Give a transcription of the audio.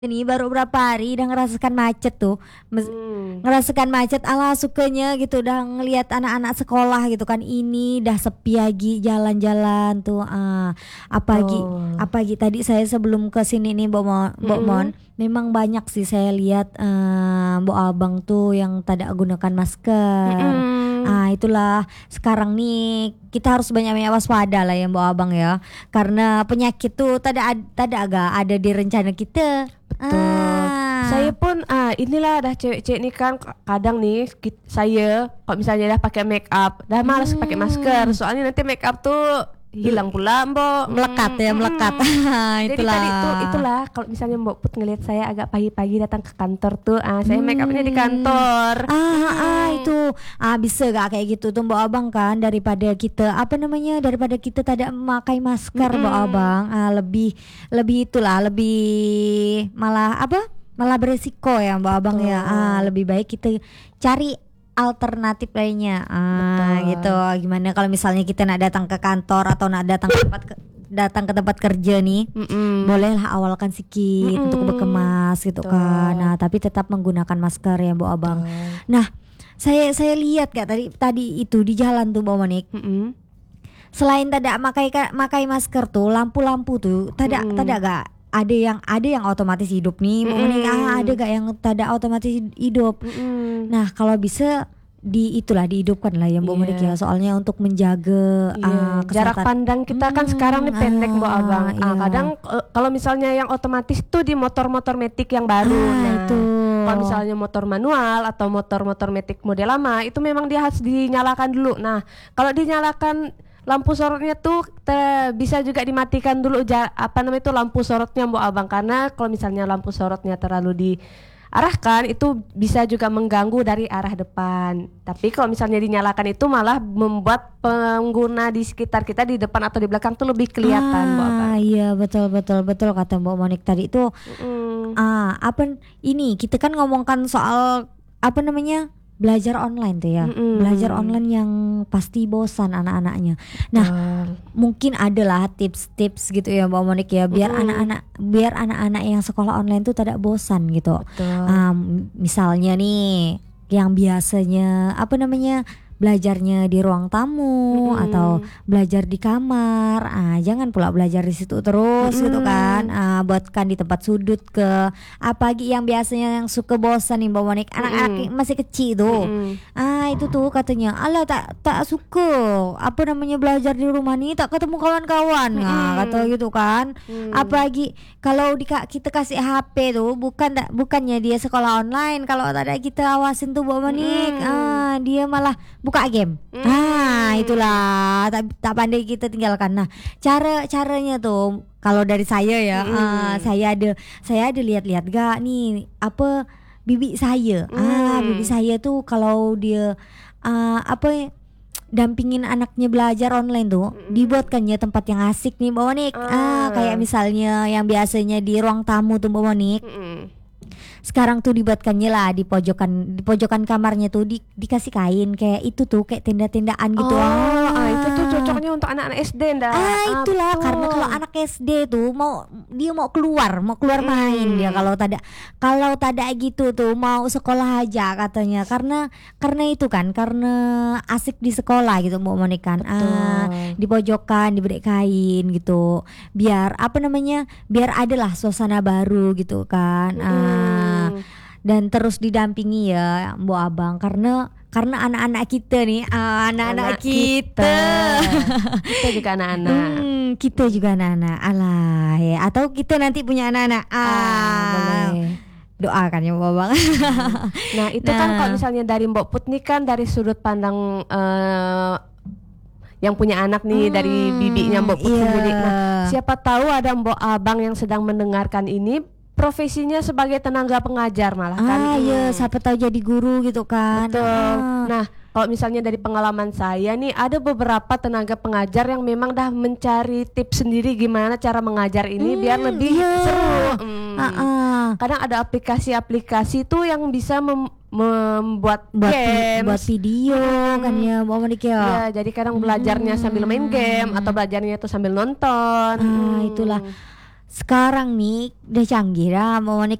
Ini baru berapa hari udah ngerasakan macet tuh. Hmm. Ngerasakan macet ala sukanya gitu udah ngelihat anak-anak sekolah gitu kan, ini dah sepi lagi jalan-jalan tuh. Apalagi Betul. apalagi tadi saya sebelum ke sini nih Mbok Mon, Mm-mm. memang banyak sih saya lihat Mbok Abang tuh yang tidak gunakan masker. Mm-mm. Itulah sekarang nih kita harus banyak-banyak waspada lah ya Mbok Abang ya, karena penyakit tuh tidak agak ada di rencana kita. Betul. Saya pun inilah dah cewek-cewek nih kan kadang nih saya kalau misalnya dah pakai make up dah malas pakai masker soalnya nanti make up tuh hilang pula Mbok. Melekat ya, melekat. Jadi Itulah. tadi itulah kalau misalnya Mbok Put ngelihat saya agak pagi-pagi datang ke kantor tuh saya make upnya di kantor. Itu bisa gak kayak gitu tuh Mbak Abang kan, daripada kita tidak memakai masker Mbak Abang, lebih itulah, lebih malah beresiko ya Mbak Abang ya. Lebih baik kita cari alternatif lainnya. Betul. Gitu. Gimana kalau misalnya kita nak datang ke kantor atau nak datang ke tempat kerja nih, bolehlah awalkan sedikit untuk berkemas gitu Betul. kan. Nah, tapi tetap menggunakan masker ya Bu Abang. Nah, saya lihat Kak tadi itu di jalan tuh Mbak Monik. Selain tidak makai masker tuh, lampu-lampu tuh tidak gak ada yang otomatis hidup nih Mbak Monik. Ada gak yang tidak otomatis hidup. Nah, kalau bisa dihidupkan lah ya Mbak Monik ya, soalnya untuk menjaga jarak kesehatan. pandang kita kan sekarang nih pendek Mbak Abang. Iya. Kadang kalau misalnya yang otomatis tuh di motor-motor metik yang baru. Itu. Kalau misalnya motor manual atau motor-motor metik model lama itu memang dia harus dinyalakan dulu. Nah, kalau dinyalakan lampu sorotnya tuh bisa juga dimatikan dulu lampu sorotnya Mbak Abang, karena kalau misalnya lampu sorotnya terlalu diarahkan itu bisa juga mengganggu dari arah depan. Tapi kalau misalnya dinyalakan itu malah membuat pengguna di sekitar kita di depan atau di belakang tuh lebih kelihatan Mbak Abang. Iya, betul kata Mbak Monik tadi itu. Kita kan ngomongkan soal belajar online tuh ya. Belajar online yang pasti bosan anak-anaknya. Nah, mungkin adalah tips-tips gitu ya Mbak Monik ya, biar anak-anak yang sekolah online tuh tidak bosan gitu. Misalnya nih yang biasanya belajarnya di ruang tamu atau belajar di kamar, jangan pula belajar di situ terus gitu kan. Buatkan di tempat sudut apalagi yang biasanya yang suka bosan nih Mbak Monik, anak-anak masih kecil tuh. Itu tuh katanya tak suka belajar di rumah nih, tak ketemu kawan-kawan. Kata gitu kan. Apalagi kalau kita kasih HP tuh, bukannya dia sekolah online, kalau tak ada kita awasin tuh Mbak Monik, dia malah buka game. Itulah tak pandai kita tinggalkan. Nah, caranya tuh kalau dari saya ya, saya ada lihat-lihat gak nih bibi saya. Bibi saya tuh kalau dia dampingin anaknya belajar online tuh, dibuatkannya tempat yang asik nih Mbak Monik. Kayak misalnya yang biasanya di ruang tamu tuh Mbak Monik. Sekarang tuh dibuatkannya lah di pojokan kamarnya tuh dikasih kain kayak itu tuh, kayak tenda-tendaan gitu. Itu tuh cocoknya untuk anak-anak SD ndak? Itulah betul. karena kalau anak SD tuh mau keluar main dia, kalau tak ada gitu tuh mau sekolah aja katanya, karena itu kan karena asik di sekolah gitu Mbak Monik kan. Di pojokan diberi kain gitu, biar biar adalah suasana baru gitu kan. Dan terus didampingi ya Mbak Abang, karena anak-anak kita nih, anak-anak kita. Kita juga anak-anak. Kita juga anak-anak. Alah ya, atau kita nanti punya anak-anak. Boleh. Doakan ya Mbak Abang. Nah, itu kan kalau misalnya dari Mbak Put nih kan dari sudut pandang yang punya anak nih, dari bibinya Mbak Put sendiri. Nah, siapa tahu ada Mbak Abang yang sedang mendengarkan ini profesinya sebagai tenaga pengajar malah kan. Siapa tahu jadi guru gitu kan. Betul. Nah, kalau misalnya dari pengalaman saya nih, ada beberapa tenaga pengajar yang memang dah mencari tips sendiri gimana cara mengajar ini biar lebih seru. Kadang ada aplikasi-aplikasi tuh yang bisa membuat game, buat video kan ya Mbak Monik ya. Ya, jadi kadang belajarnya sambil main game atau belajarnya itu sambil nonton. Itulah. sekarang nih udah canggih dah Mbak Monik